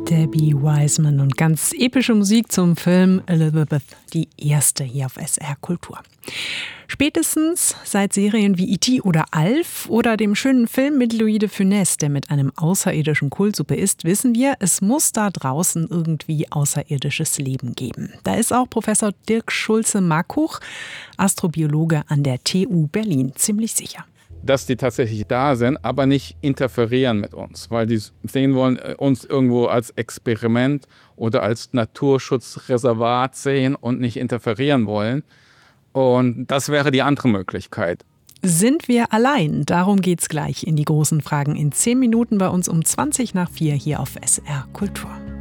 Debbie Wiseman und ganz epische Musik zum Film Elizabeth, die erste hier auf SR Kultur. Spätestens seit Serien wie E.T. oder Alf oder dem schönen Film mit Louis de Funès, der mit einem außerirdischen Kultsuppe ist, wissen wir, es muss da draußen irgendwie außerirdisches Leben geben. Da ist auch Professor Dirk Schulze-Markuch, Astrobiologe an der TU Berlin, ziemlich sicher. Dass die tatsächlich da sind, aber nicht interferieren mit uns, weil die sehen wollen, uns irgendwo als Experiment oder als Naturschutzreservat sehen und nicht interferieren wollen. Und das wäre die andere Möglichkeit. Sind wir allein? Darum geht's gleich in die großen Fragen in 10 Minuten bei uns um 4:20 hier auf SR Kultur.